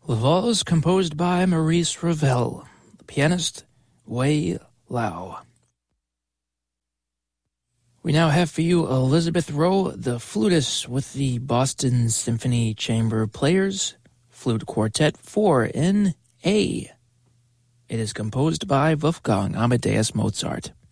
The Valse composed by Maurice Ravel. The pianist, Wei Lau. We now have for you Elizabeth Rowe, the flutist with the Boston Symphony Chamber Players Flute Quartet 4 in A. It is composed by Wolfgang Amadeus Mozart.